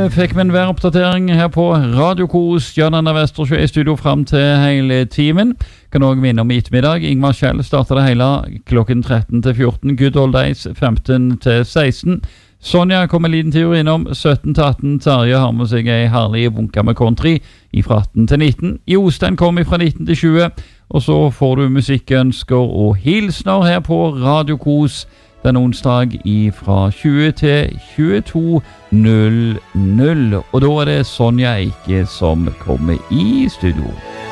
fikk vi en væroppdatering her på Radio Kos. Jan Arne Vestersjø i studio frem til hele timen. Kan også minne om i ettermiddag. Ingmar Kjell starter det hele klokken 13 til 14. Good Old Days 15 til 16. Sonja kommer en liten tur innom 17 til 18. Terje har med seg en herlig bunke med country fra 18 til 19. Jostein kommer fra 19 til 20. Og så får du musikkønsker og hilsner her på Radio Kos den onsdag fra 20 til 22.00. Og da er det Sonja Eike som kommer i studio.